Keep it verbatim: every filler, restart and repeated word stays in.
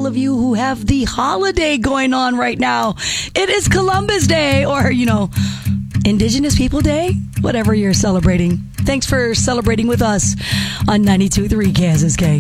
all of you who have the holiday going on right now. It is Columbus Day, or, you know, Indigenous People Day, whatever you're celebrating. Thanks for celebrating with us on ninety-two point three Kansas K.